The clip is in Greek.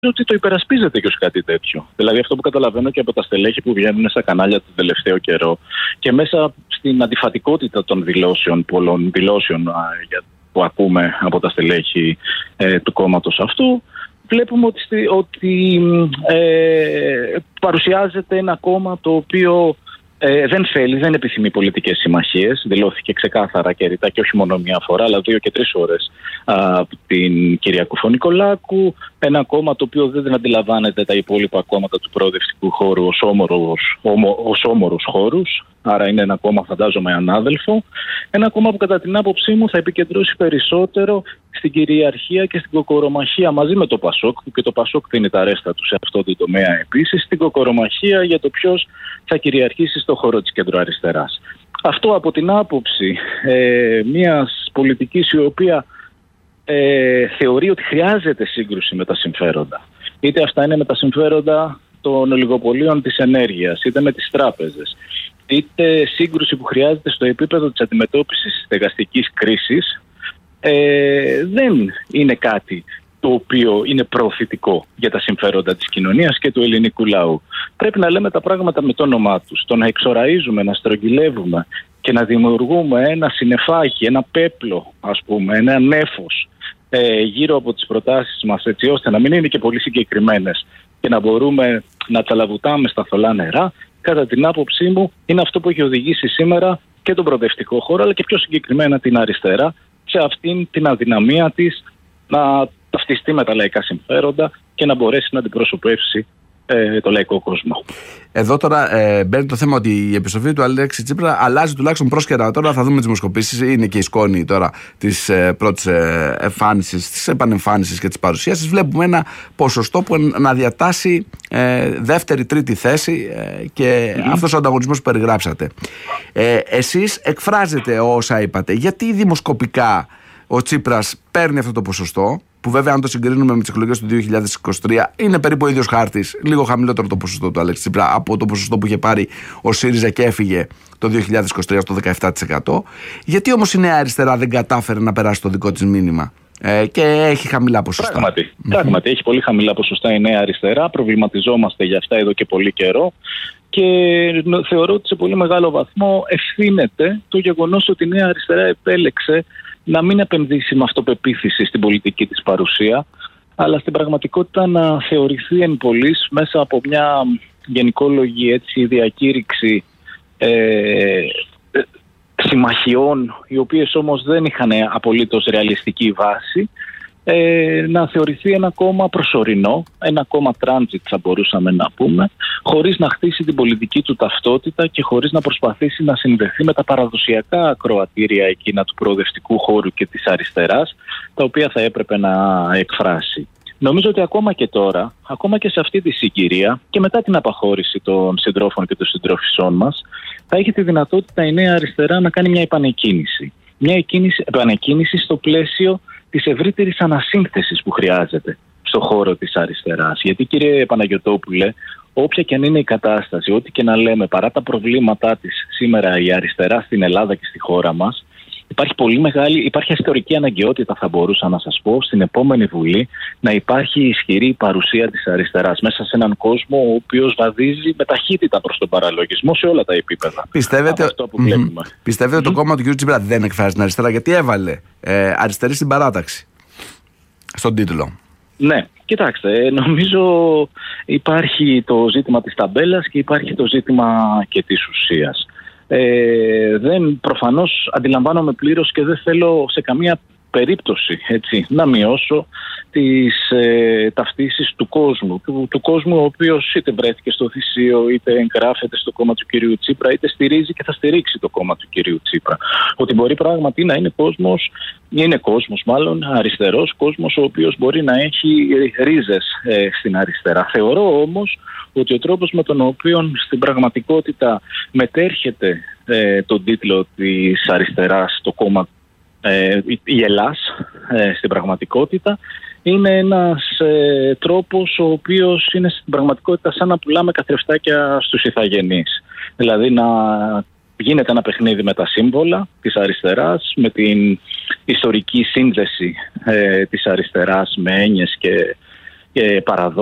ότι το υπερασπίζεται και ως κάτι τέτοιο. Δηλαδή αυτό που καταλαβαίνω και από τα στελέχη που βγαίνουν στα κανάλια τον τελευταίο καιρό και μέσα στην αντιφατικότητα των δηλώσεων, πολλών δηλώσεων που ακούμε από τα στελέχη του κόμματος αυτού, βλέπουμε ότι παρουσιάζεται ένα κόμμα το οποίο δεν θέλει, δεν επιθυμεί πολιτικές συμμαχίες. Δηλώθηκε ξεκάθαρα και ρητά και όχι μόνο μία φορά, αλλά 2 και 3 φορές από την κυρία Κουφό-Νικολάκου. Ένα κόμμα το οποίο δεν αντιλαμβάνεται τα υπόλοιπα κόμματα του προοδευτικού χώρου ως όμορους χώρους. Άρα είναι ένα κόμμα, φαντάζομαι, ανάδελφο. Ένα κόμμα που κατά την άποψή μου θα επικεντρώσει περισσότερο στην κυριαρχία και στην κοκορομαχία μαζί με το ΠΑΣΟΚ, και το ΠΑΣΟΚ δίνει τα ρέστα του σε αυτό το τομέα επίσης, στην κοκορομαχία για το ποιος θα κυριαρχήσει στο χώρο της κεντροαριστεράς. Αυτό από την άποψη μιας πολιτικής η οποία θεωρεί ότι χρειάζεται σύγκρουση με τα συμφέροντα. Είτε αυτά είναι με τα συμφέροντα των ολιγοπολίων της ενέργειας, είτε με τις τράπεζες, είτε σύγκρουση που χρειάζεται στο επίπεδο της αντιμετώπισης της στεγαστικής κρίσης, δεν είναι κάτι το οποίο είναι προωθητικό για τα συμφέροντα της κοινωνίας και του ελληνικού λαού. Πρέπει να λέμε τα πράγματα με το όνομά τους. Το να εξοραίζουμε, να στρογγυλεύουμε και να δημιουργούμε ένα συννεφάκι, ένα πέπλο, ας πούμε, ένα νέφος γύρω από τις προτάσεις μας, έτσι ώστε να μην είναι και πολύ συγκεκριμένες και να μπορούμε να τσαλαβουτάμε στα θολά νερά, κατά την άποψή μου είναι αυτό που έχει οδηγήσει σήμερα και τον προοδευτικό χώρο, αλλά και πιο συγκεκριμένα την αριστερά, σε αυτήν την αδυναμία της να ταυτιστεί με τα λαϊκά συμφέροντα και να μπορέσει να αντιπροσωπεύσει το λαϊκό κόσμο. Εδώ τώρα μπαίνει το θέμα ότι η επιστροφή του Αλέξη Τσίπρα αλλάζει τουλάχιστον πρόσκαιρα. Τώρα θα δούμε τις δημοσκοπήσεις. Είναι και η σκόνη τώρα της πρώτης εμφάνισης, της επανεμφάνισης και της παρουσίασης. Βλέπουμε ένα ποσοστό που να διατάσσει δεύτερη, τρίτη θέση και αυτός ο ανταγωνισμός που περιγράψατε. Εσείς εκφράζετε όσα είπατε. Γιατί δημοσκοπικά ο Τσίπρας παίρνει αυτό το ποσοστό, που βέβαια αν το συγκρίνουμε με τις εκλογές του 2023 είναι περίπου ο ίδιος χάρτης, λίγο χαμηλότερο το ποσοστό του Αλέξη Τσίπρα από το ποσοστό που είχε πάρει ο ΣΥΡΙΖΑ και έφυγε το 2023 στο 17%. Γιατί όμως η Νέα Αριστερά δεν κατάφερε να περάσει το δικό της μήνυμα και έχει χαμηλά ποσοστά? Πράγματι, έχει πολύ χαμηλά ποσοστά η Νέα Αριστερά. Προβληματιζόμαστε για αυτά εδώ και πολύ καιρό. Και θεωρώ ότι σε πολύ μεγάλο βαθμό ευθύνεται το γεγονός ότι η Νέα Αριστερά επέλεξε να μην επενδύσει με αυτοπεποίθηση στην πολιτική της παρουσία, αλλά στην πραγματικότητα να θεωρηθεί εν πολλοίς μέσα από μια γενικόλογη διακήρυξη συμμαχιών, οι οποίες όμως δεν είχαν απολύτως ρεαλιστική βάση, να θεωρηθεί ένα κόμμα προσωρινό, ένα κόμμα transit θα μπορούσαμε να πούμε, χωρίς να χτίσει την πολιτική του ταυτότητα και χωρίς να προσπαθήσει να συνδεθεί με τα παραδοσιακά ακροατήρια εκείνα του προοδευτικού χώρου και της αριστεράς, τα οποία θα έπρεπε να εκφράσει. Νομίζω ότι ακόμα και τώρα, ακόμα και σε αυτή τη συγκυρία και μετά την απαχώρηση των συντρόφων και των συντρόφισσών μας, θα έχει τη δυνατότητα η Νέα Αριστερά να κάνει μια επανεκκίνηση. Μια επανεκκίνηση στο πλαίσιο της ευρύτερης ανασύνθεσης που χρειάζεται στον χώρο της αριστεράς. Γιατί, κύριε Παναγιωτόπουλε, όποια και αν είναι η κατάσταση, ό,τι και να λέμε, παρά τα προβλήματά της σήμερα η αριστερά στην Ελλάδα και στη χώρα μας, υπάρχει ιστορική αναγκαιότητα, θα μπορούσα να σας πω, στην επόμενη Βουλή να υπάρχει ισχυρή παρουσία της αριστεράς μέσα σε έναν κόσμο ο οποίος βαδίζει με ταχύτητα προς τον παραλογισμό σε όλα τα επίπεδα. Πιστεύετε ότι το κόμμα του κ. Τσίπρα δεν εκφράζει την αριστερά, γιατί έβαλε αριστερή στην παράταξη στον τίτλο? Ναι, κοιτάξτε, νομίζω υπάρχει το ζήτημα της ταμπέλας και υπάρχει το ζήτημα και της ουσίας. Προφανώς αντιλαμβάνομαι πλήρως και δεν θέλω σε καμία περίπτωση να μειώσω τις ταυτίσεις του κόσμου. Του κόσμου ο οποίος είτε βρέθηκε στο Θησίο, είτε εγγράφεται στο κόμμα του κυρίου Τσίπρα, είτε στηρίζει και θα στηρίξει το κόμμα του κυρίου Τσίπρα. Ότι μπορεί πράγματι να είναι κόσμος μάλλον αριστερός, κόσμος ο οποίος μπορεί να έχει ρίζες στην αριστερά. Θεωρώ όμως ότι ο τρόπος με τον οποίο στην πραγματικότητα μετέρχεται τον τίτλο της αριστεράς το κόμμα η Ελλάς στην πραγματικότητα είναι ένας τρόπος ο οποίος είναι στην πραγματικότητα σαν να πουλάμε καθρεφτάκια στους ηθαγενείς. Δηλαδή να γίνεται ένα παιχνίδι με τα σύμβολα της αριστεράς, με την ιστορική σύνδεση της αριστεράς με έννοιες παραδόσεις.